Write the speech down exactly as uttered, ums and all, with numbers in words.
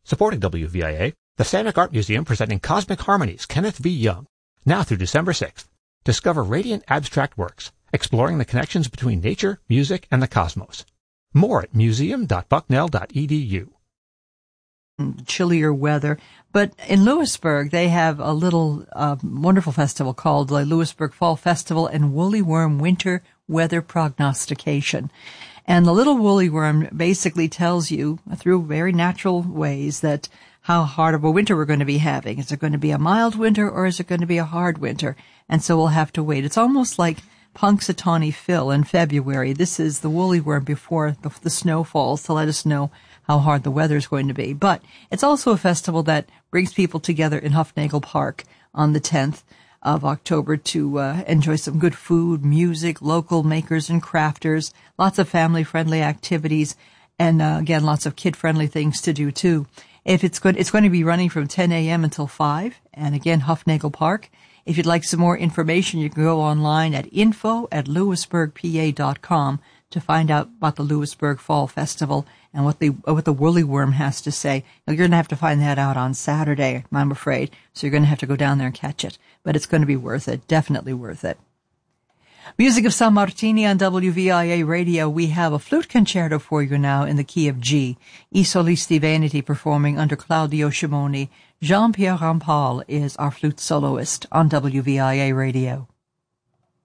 Supporting W V I A, the Samick Art Museum presenting Cosmic Harmonies, Kenneth V. Young, now through December sixth. Discover radiant abstract works, exploring the connections between nature, music, and the cosmos. More at museum dot bucknell dot e d u. Chillier weather, but in Lewisburg they have a little uh, wonderful festival called the Lewisburg Fall Festival and Woolly Worm Winter Weather Prognostication. And the little woolly worm basically tells you through very natural ways that how hard of a winter we're going to be having. Is it going to be a mild winter or is it going to be a hard winter? And so we'll have to wait. It's almost like Punxsutawney Phil in February. This is the woolly worm before the, the snow falls to let us know how hard the weather is going to be. But it's also a festival that brings people together in Hufnagel Park on the tenth of October to uh, enjoy some good food, music, local makers and crafters, lots of family-friendly activities, and uh, again, lots of kid-friendly things to do too. If it's good, it's going to be running from ten a.m. until five, and again, Hufnagel Park. If you'd like some more information, you can go online at info at lewisburg p a dot com to find out about the Lewisburg Fall Festival and what the what the woolly worm has to say. Now, you're going to have to find that out on Saturday, I'm afraid, so you're going to have to go down there and catch it. But it's going to be worth it, definitely worth it. Music of San Martini on W V I A Radio. We have a flute concerto for you now in the key of G. I Solisti Veneti performing under Claudio Shimoni. Jean-Pierre Rampal is our flute soloist on W V I A Radio.